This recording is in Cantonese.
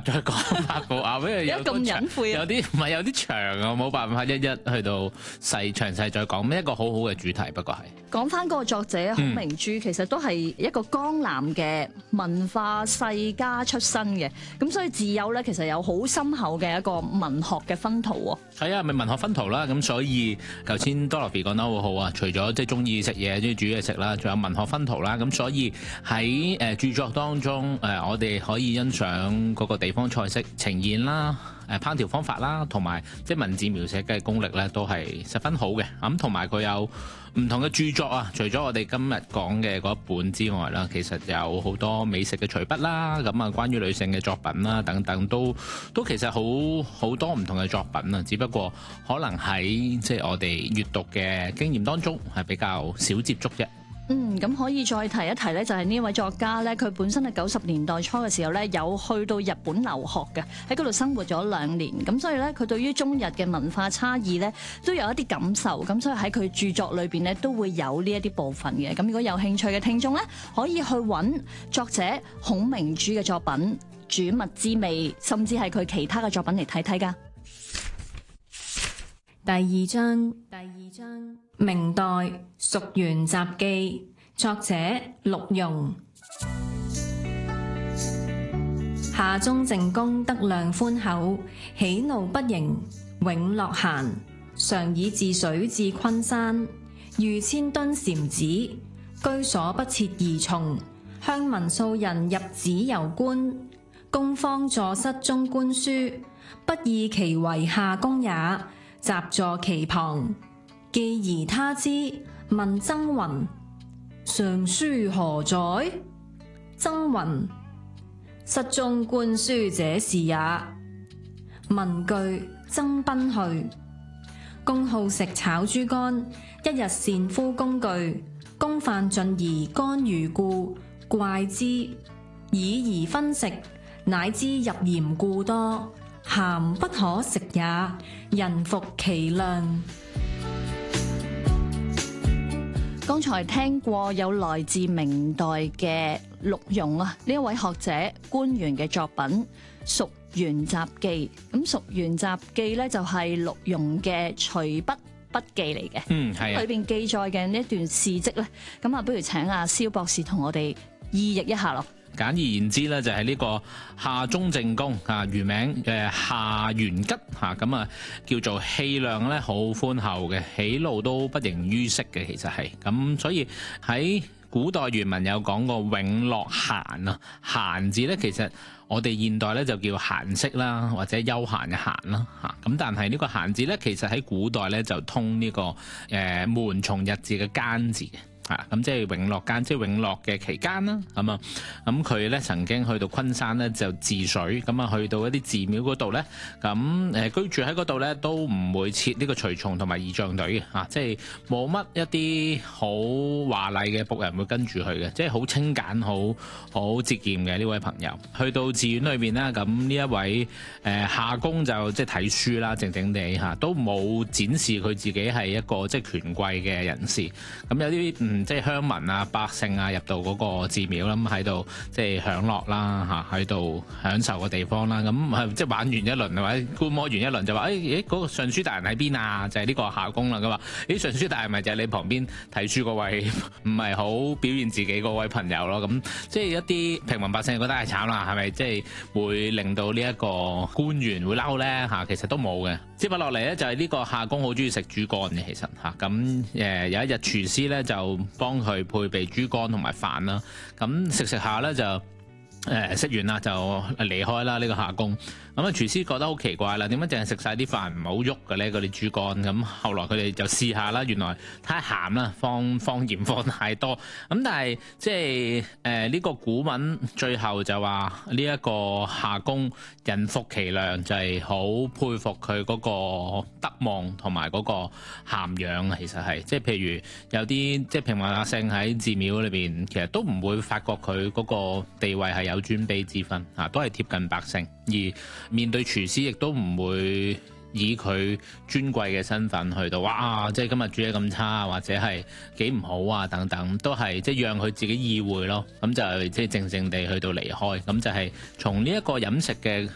再講八部鴨，因為有咁隱晦啊有啲唔係有啲長啊，冇辦法一一去到詳細再講。一個好好嘅主題，不過係講翻嗰個作者孔明珠，其實都係一個江南嘅文化世家出身嘅，咁所以自幼咧其實有好深厚嘅一個文學嘅薰陶喎。 係啊，咪文學薰陶啦。咁所以頭先 Dorothy 講得好好啊，除咗即係中意食嘢、中意煮嘢食啦，仲有文學薰陶啦。咁所以喺著作當中，我哋可以欣賞嗰個地方菜式呈現啦。烹調方法啦，同埋即係文字描寫嘅功力咧，都係十分好嘅。咁同埋佢有唔同嘅著作啊，除咗我哋今日講嘅嗰一本之外啦，其實有好多美食嘅隨筆啦，咁啊關於女性嘅作品啦，等等都其實好多唔同嘅作品啊。只不過可能喺即係我哋閱讀嘅經驗當中係比較少接觸啫。 咁可以再提一提咧，就係呢位作家咧，佢本身係90年代初嘅時候咧，有去到日本留學嘅，喺嗰度生活咗2年，咁所以咧，佢對於中日嘅文化差異咧，都有一啲感受，咁所以喺佢著作裏邊咧，都會有呢一啲部分嘅。咁如果有興趣嘅聽眾咧，可以去揾作者孔明珠嘅作品《煮物之味》，甚至係佢其他嘅作品嚟睇睇㗎。 第二章，明代《蜀原雜記》，作者陸容。夏中正公德量寬厚，喜怒不形，永樂閒。常以治水至昆山，逾千噸禪子，居所不設儀從。鄉民數人入寺遊觀，公方坐室中觀書，不意其為夏公也。習坐其旁，既疑他之，問曾云：上書何在？曾云：室中觀書者是也。問句，曾奔去。公好食炒豬肝，一日善敷工具。公飯盡而乾如故，怪之。以而分食，乃知入鹽故多。鹹不可食也，人服其量。 剛才聽過有來自明代嘅陸容啊，呢一位學者官員嘅作品《蜀原雜記》。咁《蜀原雜記》咧就係陸容嘅隨筆筆記嚟嘅， 係啊， 裏邊記載嘅呢一段事蹟咧，咁啊，不如請阿蕭博士同我哋意譯一下咯。 簡而言之咧，就係呢個夏中正公啊，原名夏元吉嚇，咁啊叫做氣量咧好寬厚嘅，喜怒都不形於色嘅，其實係咁，所以喺古代原文有講過永樂閒啊，閒字咧其實我哋現代咧就叫閒適啦，或者休閒嘅閒啦嚇，咁但係呢個閒字咧其實喺古代咧就通呢個門從日字嘅間字嘅。咁即係永樂間，即係永樂嘅期間啦。咁佢咧曾經去到昆山咧就治水，咁啊去到一啲寺廟嗰度咧，咁居住喺嗰度咧都唔會設呢個隨從同埋儀仗隊嘅，即係冇乜一啲好華麗嘅僕人會跟住佢嘅，即係好清簡、好節儉嘅呢位朋友。去到寺院裏面啦，咁呢一位夏公就即係睇書啦，靜靜地都冇展示佢自己係一個即係權貴嘅人士。咁有啲即係鄉民啊、百姓啊入到嗰個寺廟啦，咁喺度即係享樂啦喺度享受個地方啦。咁即係玩完一輪或者觀摩完一輪就話：嗰個尚書大人喺邊啊？就係呢個夏公啦。佢話：尚書大人咪就係你旁邊睇書嗰位，唔係好表現自己嗰位朋友咯。咁即係一啲平民百姓覺得係慘啦，係咪？即係會令到呢一個官員會嬲咧其實都冇嘅。接落嚟咧就係呢個夏公好中意食豬肝嘅，其實咁有一日廚師咧就幫佢配備豬肝同埋飯啦，咁食下咧就食完啦就離開啦呢個夏公。咁啊廚師覺得好奇怪啦，點解淨係食晒啲飯唔好喐嘅咧？嗰啲豬肝。咁後來佢哋就試下啦，原來太鹹啦，放鹽放太多。咁但係即係呢個古文最後就話呢一個夏公人服其量，就係好佩服佢嗰個德望同埋嗰個涵養啊。其實係即係譬如有啲即係平民百姓喺寺廟裏邊，其實都唔會發覺佢嗰個地位係有尊卑之分都係貼近百姓。而面對廚師亦都唔會以佢尊貴嘅身份去到哇，即係今日煮嘢咁差，或者係幾唔好啊等等，都係即係讓佢自己意會咯。咁就即係靜靜地去到離開。咁就係從呢一個飲食嘅